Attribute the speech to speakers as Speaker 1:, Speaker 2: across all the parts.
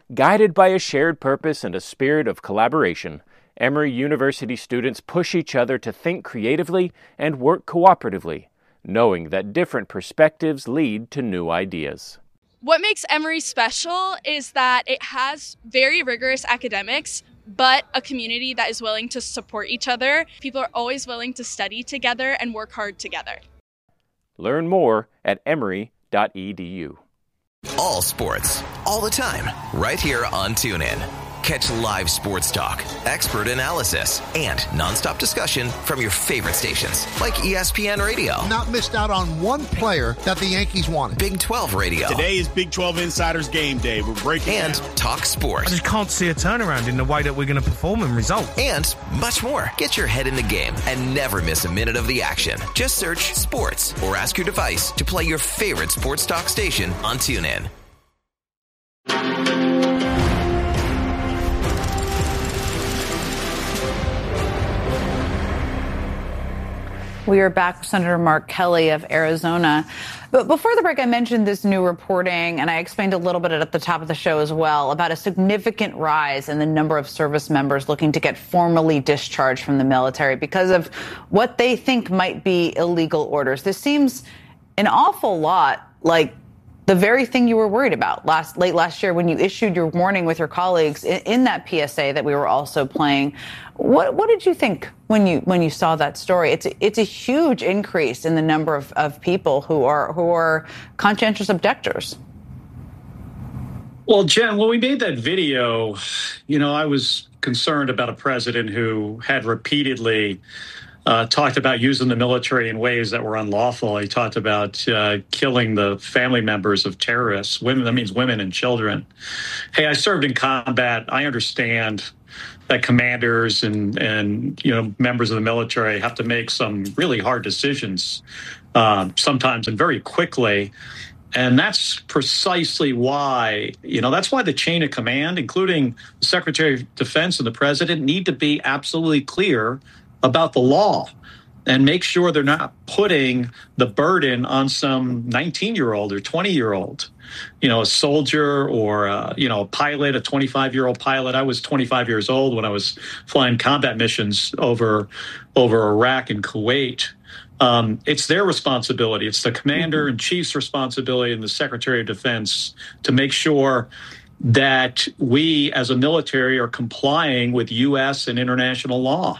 Speaker 1: Guided by a shared purpose and a spirit of collaboration, Emory University students push each other to think creatively and work cooperatively, knowing that different perspectives lead to new ideas.
Speaker 2: What makes Emory special is that it has very rigorous academics, but a community that is willing to support each other. People are always willing to study together and work hard together.
Speaker 1: Learn more at emory.edu.
Speaker 3: All sports, all the time, right here on TuneIn. Catch live sports talk, expert analysis, and nonstop discussion from your favorite stations, like ESPN Radio.
Speaker 4: Not missed out on one player that the Yankees wanted.
Speaker 3: Big 12 Radio.
Speaker 5: Today is Big 12 Insiders Game Day. We're breaking
Speaker 3: and
Speaker 5: down.
Speaker 3: Talk sports.
Speaker 6: I just can't see a turnaround in the way that we're going to perform and result.
Speaker 3: And much more. Get your head in the game and never miss a minute of the action. Just search sports or ask your device to play your favorite sports talk station on TuneIn.
Speaker 7: We are back with Senator Mark Kelly of Arizona. But before the break, I mentioned this new reporting, and I explained a little bit at the top of the show as well, about a significant rise in the number of service members looking to get formally discharged from the military because of what they think might be illegal orders. This seems an awful lot like the very thing you were worried about late last year when you issued your warning with your colleagues in that PSA that we were also playing. What did you think when you saw that story? It's a huge increase in the number of people who are conscientious objectors.
Speaker 8: Well, Jen, when we made that video, I was concerned about a president who had repeatedly talked about using the military in ways that were unlawful. He talked about killing the family members of terrorists. That means women and children. Hey, I served in combat. I understand that commanders and members of the military have to make some really hard decisions sometimes and very quickly. And that's precisely why, that's why the chain of command, including the Secretary of Defense and the president, need to be absolutely clear about the law and make sure they're not putting the burden on some 19-year-old or 20-year-old, a soldier or, a pilot, a 25-year-old pilot. I was 25 years old when I was flying combat missions over Iraq and Kuwait. It's their responsibility. It's the commander in chief's responsibility and the Secretary of Defense to make sure that we as a military are complying with U.S. and international law.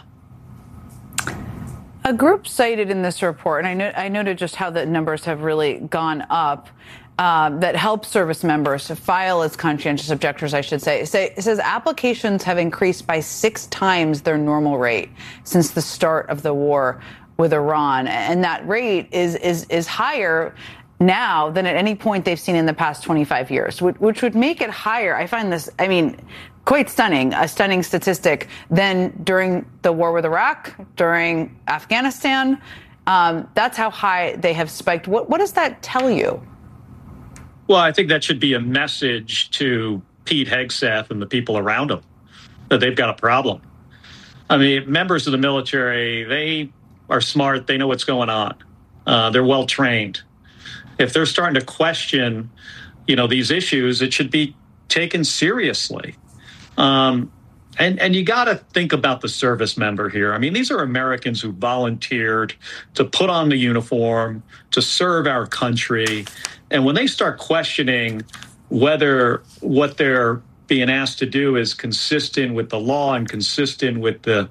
Speaker 7: A group cited in this report, and I noted just how the numbers have really gone up, that help service members to file as conscientious objectors, I should say. It says applications have increased by 6 times their normal rate since the start of the war with Iran. And that rate is higher now than at any point they've seen in the past 25 years, which would make it higher. I find this, quite stunning, a stunning statistic than during the war with Iraq, during Afghanistan. That's how high they have spiked. What does that tell you?
Speaker 8: Well, I think that should be a message to Pete Hegseth and the people around him that they've got a problem. Members of the military, they are smart. They know what's going on. They're well trained. If they're starting to question, these issues, it should be taken seriously. And you got to think about the service member here. These are Americans who volunteered to put on the uniform, to serve our country. And when they start questioning whether what they're being asked to do is consistent with the law and consistent with the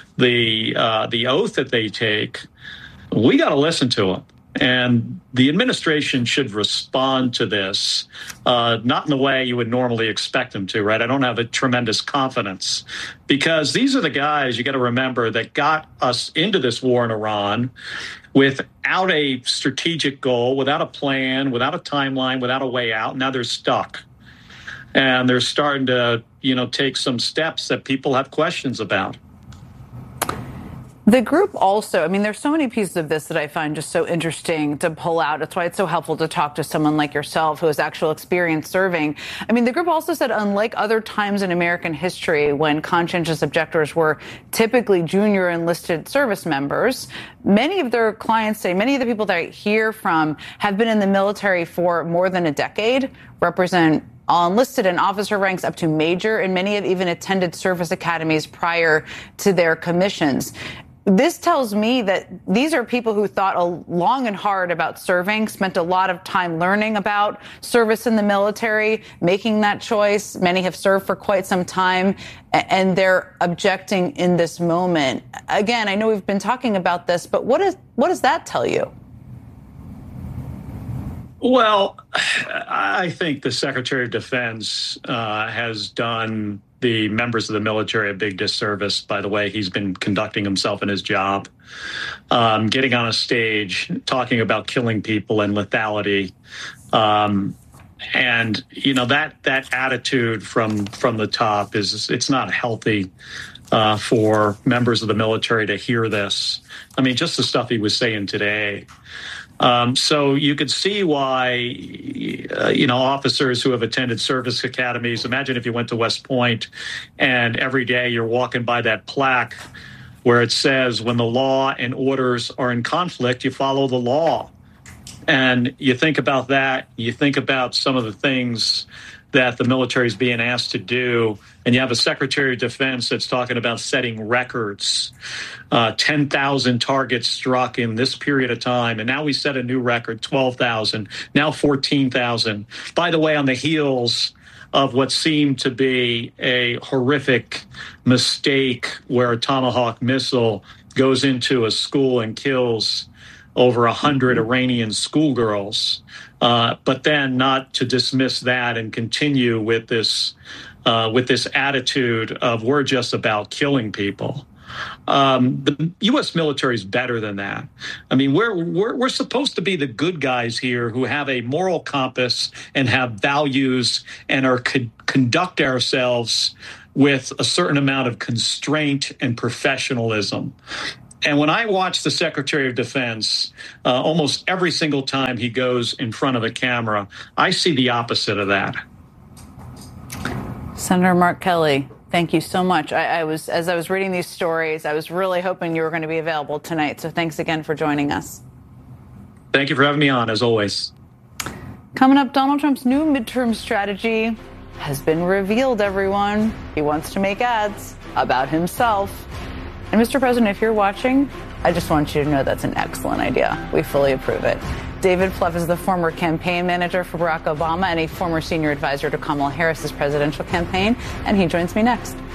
Speaker 8: oath that they take, we got to listen to them. And the administration should respond to this, not in the way you would normally expect them to, right? I don't have a tremendous confidence because these are the guys, you got to remember, that got us into this war in Iran without a strategic goal, without a plan, without a timeline, without a way out. Now they're stuck. And they're starting to, take some steps that people have questions about.
Speaker 7: The group also, there's so many pieces of this that I find just so interesting to pull out. That's why it's so helpful to talk to someone like yourself who has actual experience serving. The group also said, unlike other times in American history when conscientious objectors were typically junior enlisted service members, many of their clients say, many of the people that I hear from have been in the military for more than a decade, represent all enlisted and officer ranks up to major, and many have even attended service academies prior to their commissions. This tells me that these are people who thought long and hard about serving, spent a lot of time learning about service in the military, making that choice. Many have served for quite some time, and they're objecting in this moment. Again, I know we've been talking about this, but what does that tell you?
Speaker 8: Well, I think the Secretary of Defense has done the members of the military a big disservice by the way he's been conducting himself in his job, getting on a stage, talking about killing people and lethality. And, you know, that attitude from the top it's not healthy for members of the military to hear this. I mean, just the stuff he was saying today. So you could see why, officers who have attended service academies, imagine if you went to West Point and every day you're walking by that plaque where it says, when the law and orders are in conflict, you follow the law. And you think about that, you think about some of the things that the military is being asked to do, and you have a Secretary of Defense that's talking about setting records, 10,000 targets struck in this period of time, and now we set a new record, 12,000, now 14,000. By the way, on the heels of what seemed to be a horrific mistake where a Tomahawk missile goes into a school and kills over 100 Iranian schoolgirls, but then not to dismiss that and continue with this attitude of we're just about killing people. The U.S. military is better than that. I mean, we're supposed to be the good guys here who have a moral compass and have values and conduct ourselves with a certain amount of constraint and professionalism. And when I watch the Secretary of Defense, almost every single time he goes in front of a camera, I see the opposite of that.
Speaker 7: Senator Mark Kelly, thank you so much. As I was reading these stories, I was really hoping you were going to be available tonight. So thanks again for joining us.
Speaker 8: Thank you for having me on, as always.
Speaker 7: Coming up, Donald Trump's new midterm strategy has been revealed, everyone. He wants to make ads about himself. And Mr. President, if you're watching, I just want you to know that's an excellent idea. We fully approve it. David Plouffe is the former campaign manager for Barack Obama and a former senior advisor to Kamala Harris's presidential campaign, and he joins me next.